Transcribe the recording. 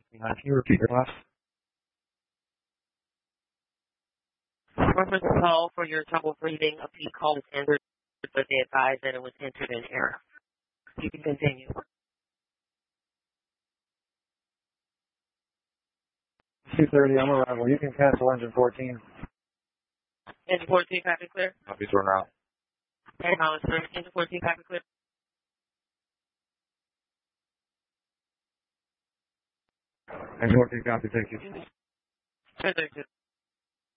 Can you repeat your last? Reference call for your trouble breathing. A P call was entered, but they advised that it was entered in error. You can continue. 2:30, I'm arrival. You can cancel engine 14. Engine 14, copy clear. Copy, turn around. Acknowledgement. Engine 14, copy clear. Engine 14, copy, thank you. 1032.